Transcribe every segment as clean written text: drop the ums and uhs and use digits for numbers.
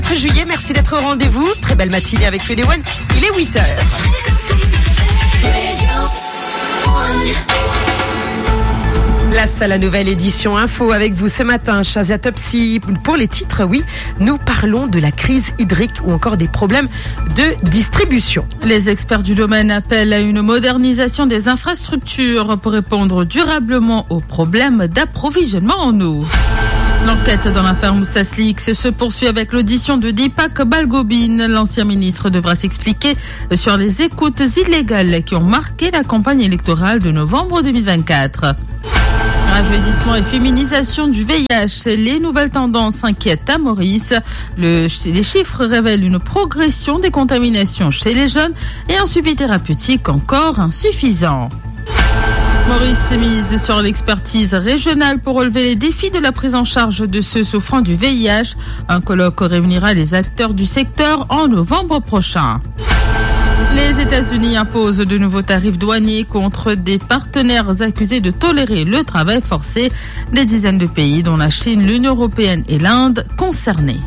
4 juillet, merci d'être au rendez-vous. Très belle matinée avec Fede One. Il est 8h. Place à la nouvelle édition Info avec vous ce matin, Shazia Topsy. Pour les titres, oui, nous parlons de la crise hydrique ou encore des problèmes de distribution. Les experts du domaine appellent à une modernisation des infrastructures pour répondre durablement aux problèmes d'approvisionnement en eau. L'enquête dans l'affaire Moussas Leaks se poursuit avec l'audition de Deepak Balgobin. L'ancien ministre devra s'expliquer sur les écoutes illégales qui ont marqué la campagne électorale de novembre 2024. Rajeunissement et féminisation du VIH, les nouvelles tendances inquiètent à Maurice. Les chiffres révèlent une progression des contaminations chez les jeunes et un suivi thérapeutique encore insuffisant. Maurice s'est mise sur l'expertise régionale pour relever les défis de la prise en charge de ceux souffrant du VIH. Un colloque réunira les acteurs du secteur en novembre prochain. Les États-Unis imposent de nouveaux tarifs douaniers contre des partenaires accusés de tolérer le travail forcé. Des dizaines de pays, dont la Chine, l'Union européenne et l'Inde, concernés.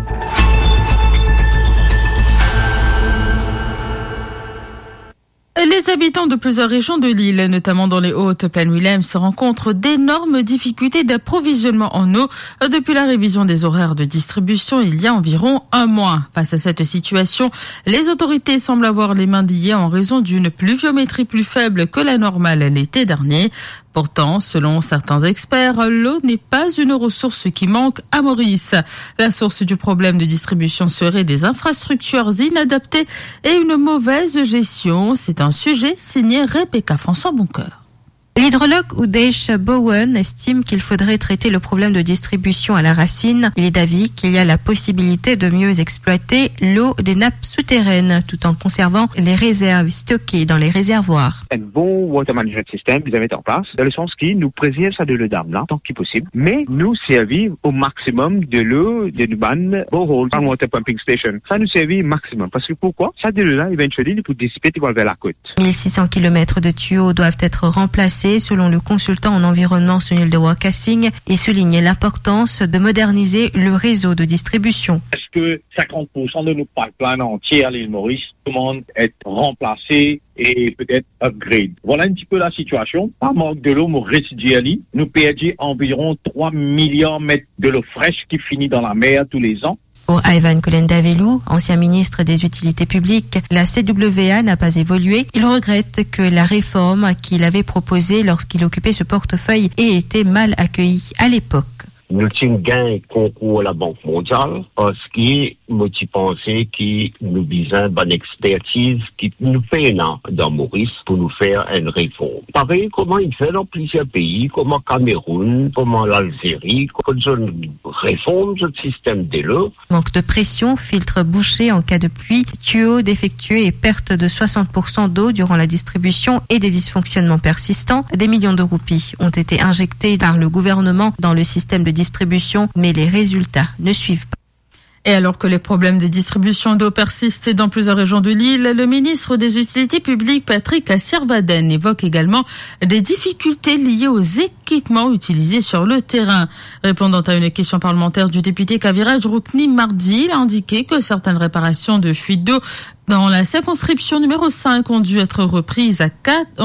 Les habitants de plusieurs régions de l'île, notamment dans les Hautes-Plaines-Willems, rencontrent d'énormes difficultés d'approvisionnement en eau depuis la révision des horaires de distribution il y a environ un mois. Face à cette situation, les autorités semblent avoir les mains liées en raison d'une pluviométrie plus faible que la normale l'été dernier. Pourtant, selon certains experts, l'eau n'est pas une ressource qui manque à Maurice. La source du problème de distribution serait des infrastructures inadaptées et une mauvaise gestion. C'est un sujet signé Rebecca François-Boncoeur. L'hydrologue Udesh Bowen estime qu'il faudrait traiter le problème de distribution à la racine. Il est d'avis qu'il y a la possibilité de mieux exploiter l'eau des nappes souterraines tout en conservant les réserves stockées dans les réservoirs. Un bon water management system vous avez en place, dans le sens qui nous préserve ça de l'eau d'âme là, tant que possible, mais nous servir au maximum de l'eau de Duban borehole, par water pumping station. Ça nous servir maximum. Parce que pourquoi? Ça de l'eau là, éventuellement, il peut dissiper vers la côte. 1600 km de tuyaux doivent être remplacés selon le consultant en environnement Sunil de Wakassing et souligne l'importance de moderniser le réseau de distribution. Est-ce que 50% de nos pipelines entiers à l'île Maurice demandent être remplacés et peut-être upgrade? Voilà un petit peu la situation. Par manque de l'eau résiduelle, nous perdons environ 3 milliards de mètres de l'eau fraîche qui finit dans la mer tous les ans. Pour Ivan Kolendavelou, ancien ministre des Utilités publiques, la CWA n'a pas évolué. Il regrette que la réforme qu'il avait proposée lorsqu'il occupait ce portefeuille ait été mal accueillie à l'époque. Nous avons gagné concours à la Banque mondiale parce que nous pensons que nous avons une bonne expertise qui nous fait dans Maurice pour nous faire une réforme. Pareil, comment il fait dans plusieurs pays, comme Cameroun, comme l'Algérie, quand on réforme ce système de l'eau. Manque de pression, filtres bouchés en cas de pluie, tuyaux défectueux et perte de 60% d'eau durant la distribution et des dysfonctionnements persistants. Des millions de roupies ont été injectés par le gouvernement dans le système de distribution, mais les résultats ne suivent pas. Et alors que les problèmes de distribution d'eau persistent dans plusieurs régions de l'île, le ministre des Utilités publiques, Patrick Assirvaden, évoque également des difficultés liées aux équipements utilisés sur le terrain. Répondant à une question parlementaire du député Kaviraj Roukni mardi, il a indiqué que certaines réparations de fuites d'eau dans la circonscription numéro 5 ont dû être reprises à 4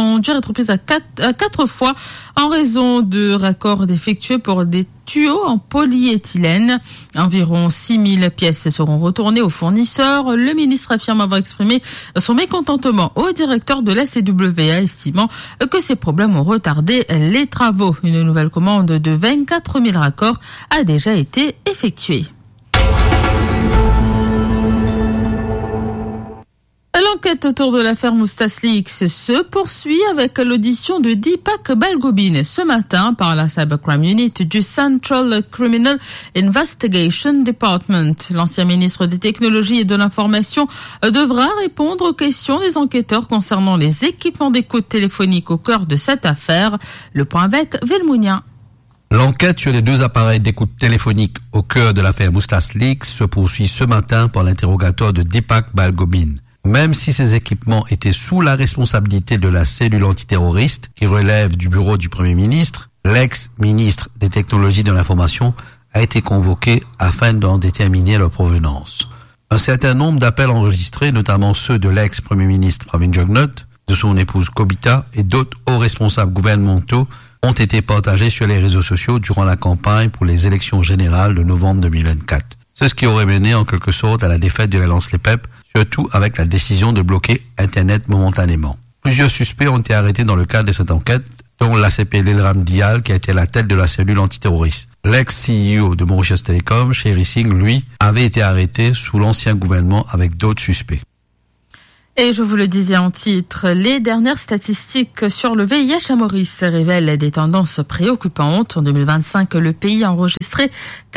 fois en raison de raccords défectueux pour des tuyaux en polyéthylène. Environ 6000 pièces seront retournées aux fournisseurs. Le ministre affirme avoir exprimé son mécontentement au directeur de la CWA, estimant que ces problèmes ont retardé les travaux. Une nouvelle commande de 24 000 raccords a déjà été effectuée. L'enquête autour de l'affaire Moussas Leaks se poursuit avec l'audition de Deepak Balgobin ce matin par la Cybercrime Unit du Central Criminal Investigation Department. L'ancien ministre des Technologies et de l'Information devra répondre aux questions des enquêteurs concernant les équipements d'écoute téléphonique au cœur de cette affaire. Le point avec Velmounia. L'enquête sur les 2 appareils d'écoute téléphonique au cœur de l'affaire Moussas Leaks se poursuit ce matin par l'interrogatoire de Deepak Balgobin. Même si ces équipements étaient sous la responsabilité de la cellule antiterroriste qui relève du bureau du Premier ministre, l'ex-ministre des Technologies de l'Information a été convoqué afin d'en déterminer leur provenance. Un certain nombre d'appels enregistrés, notamment ceux de l'ex-premier ministre Pravin Jugnauth, de son épouse Kobita et d'autres hauts responsables gouvernementaux ont été partagés sur les réseaux sociaux durant la campagne pour les élections générales de novembre 2024. C'est ce qui aurait mené en quelque sorte à la défaite de l'Alliance Les Peuples, surtout avec la décision de bloquer Internet momentanément. Plusieurs suspects ont été arrêtés dans le cadre de cette enquête, dont l'ACP Lilram Dial, qui a été à la tête de la cellule antiterroriste. L'ex-CEO de Mauritius Telecom, Sherry Singh, lui, avait été arrêté sous l'ancien gouvernement avec d'autres suspects. Et je vous le disais en titre, les dernières statistiques sur le VIH à Maurice révèlent des tendances préoccupantes. En 2025, le pays a enregistré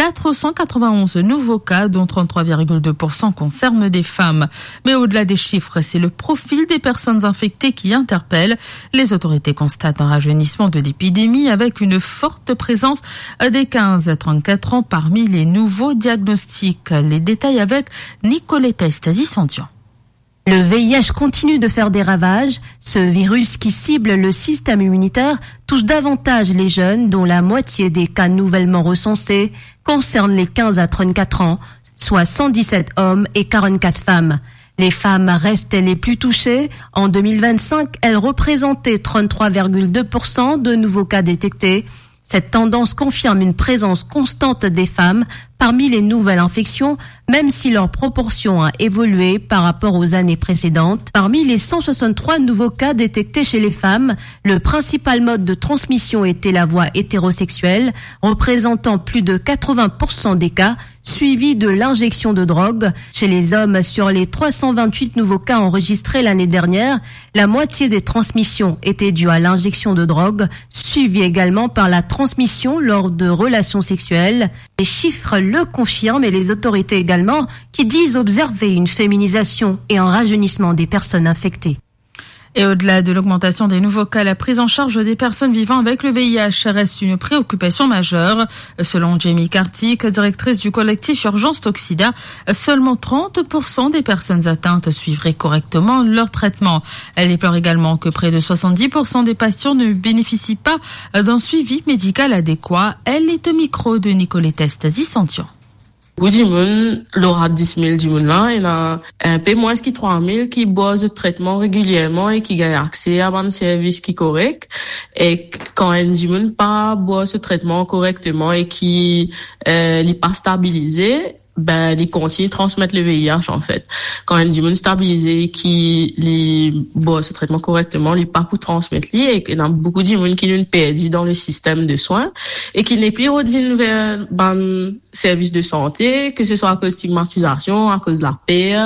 491 nouveaux cas, dont 33,2% concernent des femmes. Mais au-delà des chiffres, c'est le profil des personnes infectées qui interpelle. Les autorités constatent un rajeunissement de l'épidémie avec une forte présence des 15 à 34 ans parmi les nouveaux diagnostics. Les détails avec Nicoletta Estasi-Santian. Le VIH continue de faire des ravages. Ce virus qui cible le système immunitaire touche davantage les jeunes, dont la moitié des cas nouvellement recensés concernent les 15 à 34 ans, soit 117 hommes et 44 femmes. Les femmes restent les plus touchées. En 2025, elles représentaient 33,2% de nouveaux cas détectés. Cette tendance confirme une présence constante des femmes parmi les nouvelles infections, même si leur proportion a évolué par rapport aux années précédentes. Parmi les 163 nouveaux cas détectés chez les femmes, le principal mode de transmission était la voie hétérosexuelle, représentant plus de 80% des cas, suivi de l'injection de drogue. Chez les hommes, sur les 328 nouveaux cas enregistrés l'année dernière, la moitié des transmissions étaient dues à l'injection de drogue, suivi également par la transmission lors de relations sexuelles. Les chiffres le confirment et les autorités également, qui disent observer une féminisation et un rajeunissement des personnes infectées. Et au-delà de l'augmentation des nouveaux cas, la prise en charge des personnes vivant avec le VIH reste une préoccupation majeure. Selon Jamie Kartik, directrice du collectif Urgence Toxida, seulement 30% des personnes atteintes suivraient correctement leur traitement. Elle déplore également que près de 70% des patients ne bénéficient pas d'un suivi médical adéquat. Elle est au micro de Nicoletta Estasi-Santian. Pour du monde, l'aura 10 000 du monde là, il y a un peu moins que 3 000 qui boivent ce traitement régulièrement et qui gagnent accès à un service qui est correct. Et quand un du monde pas boit ce traitement correctement et qui n'est pas stabilisé, ben ils continuent de transmettre le VIH en fait. Quand un monde stabilisé qui les boit ce traitement correctement, il pas pour transmettre lui, et il y a beaucoup de monde qui l'ont perdu dans le système de soins et qui n'est plus revenu vers ben service de santé, que ce soit à cause de stigmatisation, à cause de la peur.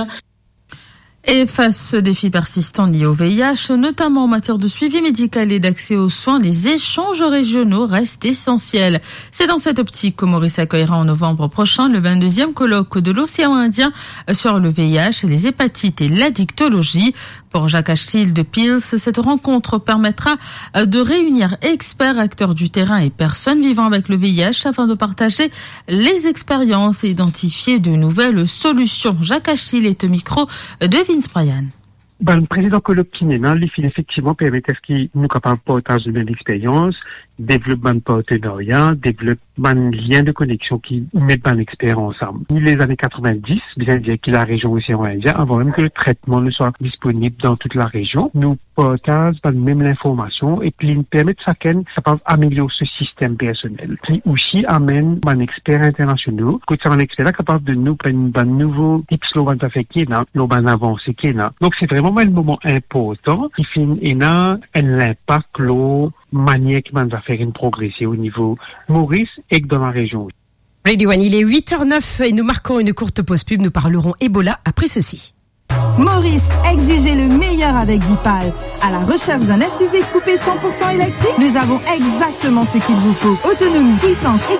Et face aux défis persistants liés au VIH, notamment en matière de suivi médical et d'accès aux soins, les échanges régionaux restent essentiels. C'est dans cette optique que Maurice accueillera en novembre prochain le 22e colloque de l'océan Indien sur le VIH, les hépatites et l'addictologie. Pour Jacques Achtil de Pils, cette rencontre permettra de réunir experts, acteurs du terrain et personnes vivant avec le VIH afin de partager les expériences et identifier de nouvelles solutions. Jacques Achtil est au micro de Vince Bryan. Le président colloque qui n'est là, il faut effectivement permettre à ce qu'il nous capable de partager une expérience, développer un partenariat, développer un lien de connexion qui met un expert ensemble. Les années 90, bien dire que la région océan Indien, avant même que le traitement ne soit disponible dans toute la région, nous partageons même l'information et puis nous permettent chacun capable d'améliorer ce système personnel. Qui aussi amène un expert international, que c'est un expert capable de nous prendre un nouveau type de fait qui est là, avancé qui est là. Donc c'est vraiment un moment important qui fait un impact la manière qui va faire une progression au niveau Maurice et dans la région. Radio One, il est 8h09 et nous marquons une courte pause pub. Nous parlerons Ebola après ceci. Maurice, exigez le meilleur avec Dipal. À la recherche d'un SUV coupé 100% électrique, nous avons exactement ce qu'il vous faut. Autonomie, puissance et